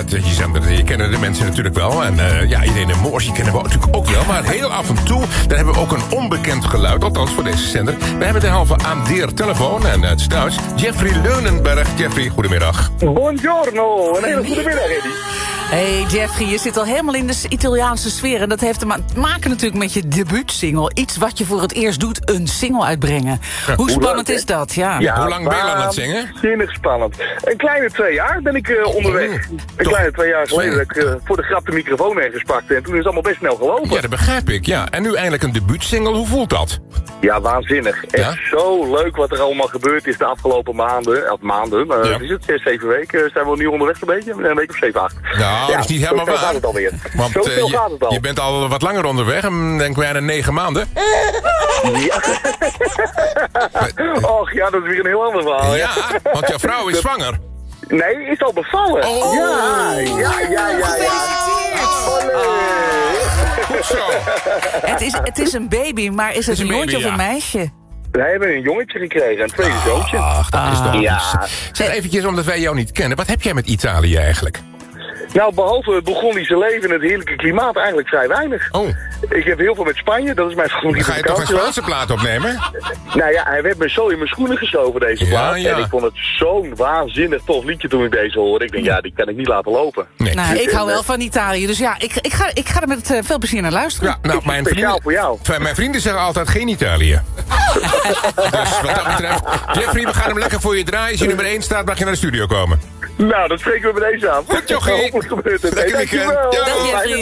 je zender, je kennen de mensen natuurlijk wel. En Irene Moors, die kennen we natuurlijk ook wel. Maar heel af en toe, dan hebben we ook een onbekend geluid. Althans voor deze zender. We hebben derhalve aan de telefoon, en het is Duits, Jeffrey Leunenberg. Jeffrey, goedemiddag. Buongiorno, een hele goede middag, Eddie. Hey Jeffrey, je zit al helemaal in de Italiaanse sfeer. En dat heeft te maken natuurlijk met je debuutsingle. Iets wat je voor het eerst doet, een single uitbrengen. Ja, hoe spannend is dat? Ja. Hoe lang ben je aan het zingen? Zinnig spannend. Een kleine 2 jaar ben ik onderweg. Een kleine 2 jaar geleden dat ik voor de grap de microfoon ergens pakte. En toen is het allemaal best snel gelopen. Ja, dat begrijp ik, ja. En nu eindelijk een debuutsingle, hoe voelt dat? Ja, waanzinnig. Echt zo leuk wat er allemaal gebeurd is de afgelopen maanden. Is het 6, 7 weken? Zijn we nu onderweg een beetje? Een week of 7, 8. Nou, dat is niet helemaal waar. Gaat het alweer. Want Zoveel gaat het al. je bent al wat langer onderweg, denk bijna 9 maanden. Ja. Och ja, dat is weer een heel ander verhaal. Ja, want jouw vrouw is zwanger. Nee, is al bevallen. Oh. Ja. Goed zo. Het is een baby, maar is het een jongetje of een meisje? Wij hebben een jongetje gekregen, een tweede zoontje. Ach, dat is toch ja. iets. Zeg eventjes, omdat wij jou niet kennen. Wat heb jij met Italië eigenlijk? Nou, behalve het Bourgondische leven en het heerlijke klimaat eigenlijk vrij weinig. Oh. Ik heb heel veel met Spanje, dat is mijn favoriete Ga je toch een vakantie. Spaanse plaat opnemen? Nou ja, hij werd me zo in mijn schoenen geschoven, deze plaat. Ja. En ik vond het zo'n waanzinnig tof liedje toen ik deze hoorde. Ik denk, ja, die kan ik niet laten lopen. Nee. Nou, ik hou wel van Italië, dus ja, ik ga er met veel plezier naar luisteren. Ja, nou, Speciaal voor jou. Mijn vrienden zeggen altijd geen Italië. Dus wat dat betreft, Jeffrey, we gaan hem lekker voor je draaien. Als je nummer 1 staat, mag je naar de studio komen. Nou, dat spreken we bij deze aan. Goed, jochie. Hopelijk gebeurt het. Lekker weekend. Dankjewel. Ja. Dag Jeffrey.